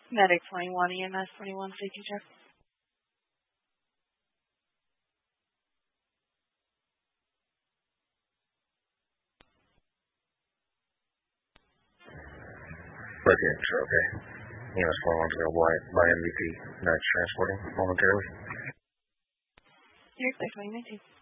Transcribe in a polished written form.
Medic 21, EMS 21, safety check. Breaking sure, okay. EMS 21 to go by MVP. Next transporting momentarily. You're clear, 2019.